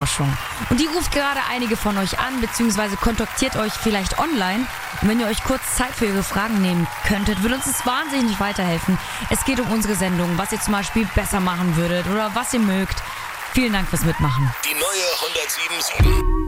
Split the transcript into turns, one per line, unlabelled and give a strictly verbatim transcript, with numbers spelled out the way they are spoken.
Überraschung. Und die ruft gerade einige von euch an, beziehungsweise kontaktiert euch vielleicht online. Und wenn ihr euch kurz Zeit für ihre Fragen nehmen könntet, würde uns das wahnsinnig weiterhelfen. Es geht um unsere Sendung, was ihr zum Beispiel besser machen würdet oder was ihr mögt. Vielen Dank fürs Mitmachen.
Die neue hundertsieben Komma sieben.